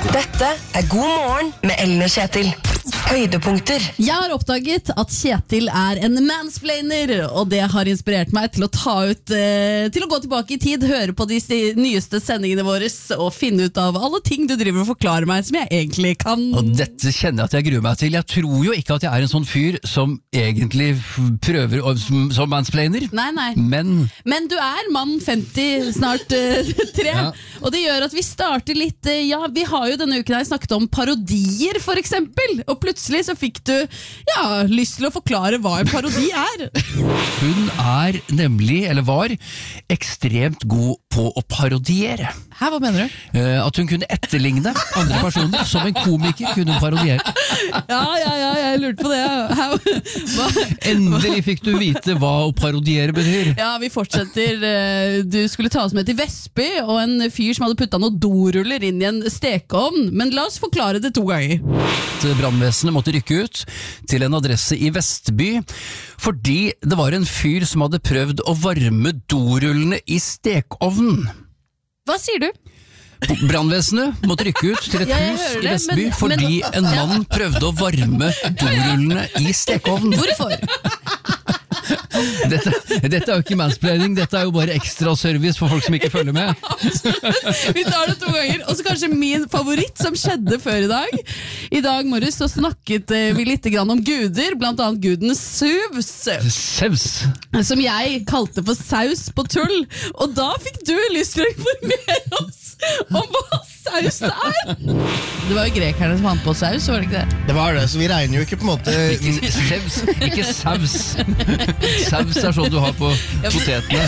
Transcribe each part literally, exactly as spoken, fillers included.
Dette er God morgen med Ellen og Kjetil. Høydepunkter. Jeg har oppdaget at Kjetil er en mansplainer, og det har inspirert meg til å ta ut eh, til å gå tilbake i tid, høre på de nyeste sendingene våre og finne ut av alle ting du driver og forklarer meg som jeg egentlig kan. Og dette kjenner jeg at jeg gruer meg til. Jeg tror jo ikke at jeg er en sånn fyr som egentlig prøver å, som, som mansplainer. Nei, nei. Men, Men du er mann femti, snart uh, tre, ja. Og det gjør at vi starter litt, uh, ja, vi har jo denne uken her snakket om parodier for eksempel, og plutselig så fikk du, ja, lyst til å forklare hva en parodi er. Hun er nemlig, eller var, ekstremt god på å parodiere. Hæ, hva mener du? Uh, at hun kunne etterligne andre personer. Som en komiker kunne hun parodiere. Ja, ja, ja, jeg lurte på det. Hæ, hva? Endelig fikk du vite hva å parodiere betyr. Ja, vi fortsetter. Du skulle ta oss med til Vestby, og en fyr som hadde puttet noen doruller inn i en stekeovn. Men la oss forklare det to ganger. Brandvesenet måtte rykke ut til en adresse i Vestby, fordi det var en fyr som hadde prøvd å varme dorullene i stekeovnen. Hva sier du? Brandvesenet måtte rykke ut til et ja, hus det, i Vestby men, fordi men, en mann ja. prøvde å varme dorullene i stekeovnen. Hvorfor? Dette, dette er jo ikke mansplaining, dette er jo bare ekstra service for folk som ikke følger med. Vi tar det to ganger. Og så kanskje min favoritt som skjedde før i dag. I dag morges så snakket vi litt grann om guder, blant annet guden Zeus. Zeus. Som jeg kalte for saus på tull. Og da fikk du lyst til å informere oss om hva saus er. Det var jo grekerne som fant på saus, var det ikke det? Det var det, så vi regner jo ikke på en måte... Ikke saus, ikke saus. Saus er sånn du har på potetene.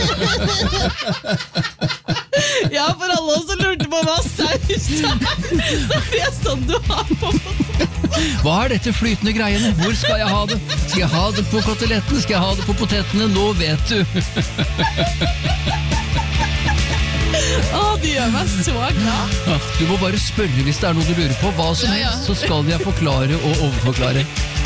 Ja, for alle oss som lurte på hva saus er, så er det sånn du har på potetene. Hva er dette flytende greiene? Hvor skal jeg ha det? Skal jeg ha det på koteletten? Skal jeg ha det på potetene? Nå vet du. Åh, det gjør meg så glad. Du må bare spørre hvis det er noe du lurer på. Hva som Ja, ja. helst, så skal jeg forklare og overforklare.